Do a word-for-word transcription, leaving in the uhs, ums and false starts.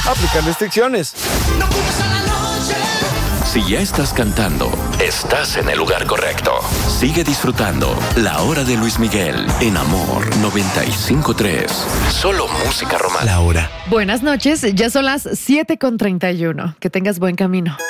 Aplicar restricciones. Si ya estás cantando, estás en el lugar correcto. Sigue disfrutando La Hora de Luis Miguel en Amor noventa y cinco punto tres. Solo música romántica. La Hora. Buenas noches, ya son las siete con treinta y uno. Que tengas buen camino.